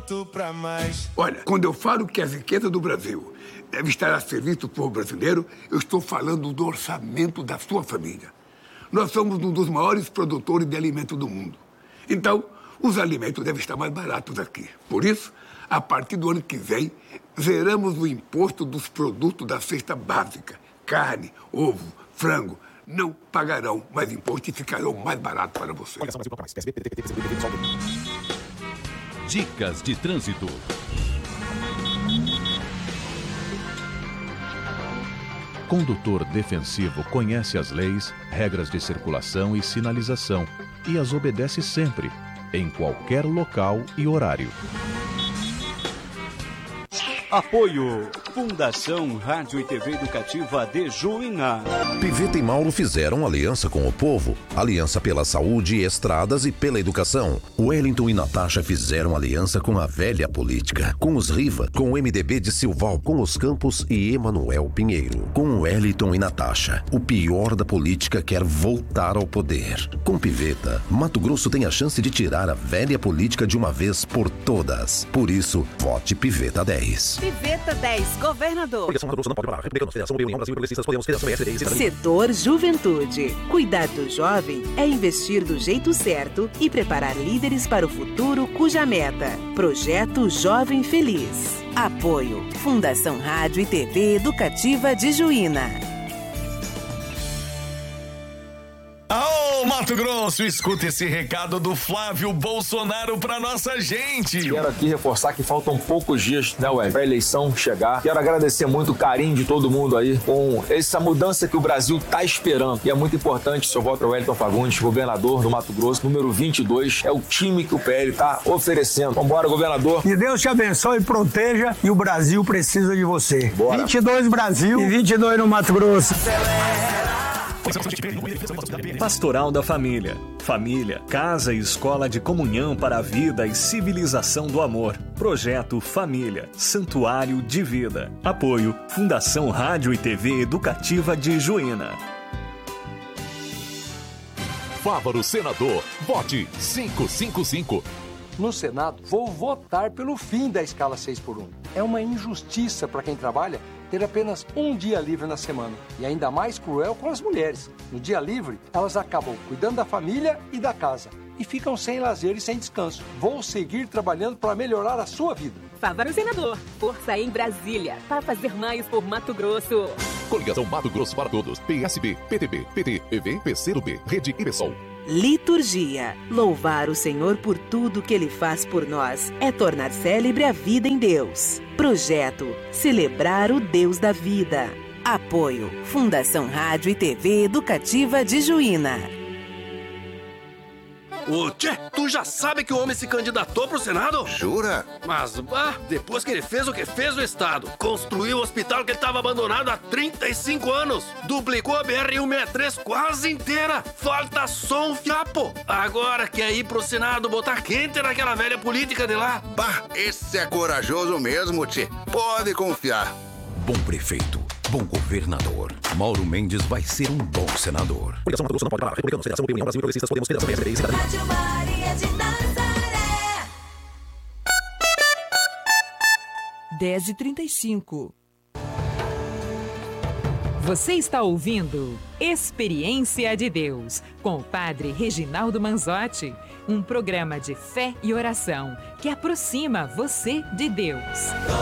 minuto pra mais. Olha, quando eu falo que a riqueza do Brasil deve estar a serviço do povo brasileiro, eu estou falando do orçamento da sua família. Nós somos um dos maiores produtores de alimentos do mundo. Então, os alimentos devem estar mais baratos aqui. Por isso, a partir do ano que vem, zeramos o imposto dos produtos da cesta básica. Carne, ovo, frango, não pagarão mais imposto e ficarão mais baratos para você. Dicas de trânsito. Condutor defensivo conhece as leis, regras de circulação e sinalização e as obedece sempre, em qualquer local e horário. Apoio Fundação Rádio e TV Educativa de Juína. Piveta e Mauro fizeram aliança com o povo. Aliança pela saúde, estradas e pela educação. Wellington e Natasha fizeram aliança com a velha política. Com os Riva, com o MDB de Silval, com os Campos e Emanuel Pinheiro. Com Wellington e Natasha, o pior da política quer voltar ao poder. Com Piveta, Mato Grosso tem a chance de tirar a velha política de uma vez por todas. Por isso, vote Piveta 10. Piveta 10, governador. Não pode parar. Republicanos, Federação, União, Brasil, Progressistas, Podemos, Federação, PSD, Setor Juventude. Cuidar do jovem é investir do jeito certo e preparar líderes para o futuro cuja meta. Projeto Jovem Feliz. Apoio Fundação Rádio e TV Educativa de Juína. Ô, Mato Grosso, escuta esse recado do Flávio Bolsonaro pra nossa gente. Quero aqui reforçar que faltam poucos dias, né, pra eleição chegar. Quero agradecer muito o carinho de todo mundo aí com essa mudança que o Brasil tá esperando. E é muito importante, seu voto para o Wellington Fagundes, governador do Mato Grosso, número 22. É o time que o PL tá oferecendo. Vambora, governador. Que Deus te abençoe e proteja, e o Brasil precisa de você. Bora. 22 Brasil e 22 no Mato Grosso. Pastoral da Família. Família, casa e escola de comunhão para a vida e civilização do amor. Projeto Família, Santuário de Vida. Apoio Fundação Rádio e TV Educativa de Juína. Fávaro Senador, vote 555. No Senado, vou votar pelo fim da escala 6x1. É uma injustiça para quem trabalha ter apenas um dia livre na semana. E ainda mais cruel com as mulheres. No dia livre, elas acabam cuidando da família e da casa. E ficam sem lazer e sem descanso. Vou seguir trabalhando para melhorar a sua vida. Fávaro Senador, força em Brasília, para fazer mais por Mato Grosso. Coligação Mato Grosso para Todos, PSB, PTB, PT, PV, PCdoB, Rede e PSOL. Liturgia. Louvar o Senhor por tudo que Ele faz por nós é tornar célebre a vida em Deus. Projeto Celebrar o Deus da Vida. Apoio Fundação Rádio e TV Educativa de Juína. Ô, tchê, tu já sabe que o homem se candidatou pro Senado? Jura? Mas, depois que ele fez o que fez no Estado, construiu o hospital que ele tava abandonado há 35 anos, duplicou a BR-163 quase inteira, falta só um fiapo. Agora quer ir pro Senado botar quente naquela velha política de lá. Bah, esse é corajoso mesmo, tchê. Pode confiar. Bom prefeito, bom governador. Mauro Mendes vai ser um bom senador. Coligação Mato Grosso não pode parar. Republicanos, Federação, União, Brasil, Progressistas, Podemos, Federação, PSD e Cidadania. Rádio Maria de Nazaré. 10h35. Você está ouvindo Experiência de Deus, com o Padre Reginaldo Manzotti, um programa de fé e oração que aproxima você de Deus.